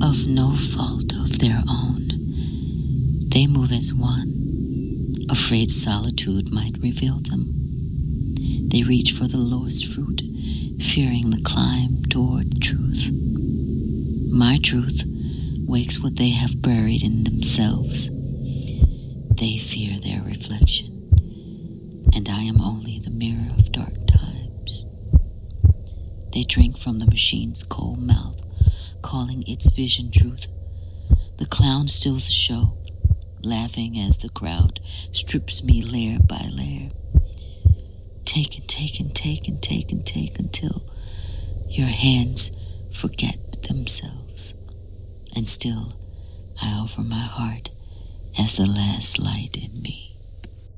of no fault of their own. They move as one, afraid solitude might reveal them. They reach for the lowest fruit, fearing the climb toward truth. My truth wakes what they have buried in themselves. They fear their reflection, and I am only the mirror of dark times. They drink from the machine's cold mouth, calling its vision truth. The clown steals the show, laughing as the crowd strips me layer by layer. Take and take and take and take and take until your hands forget themselves. And still I offer my heart as the last light in me.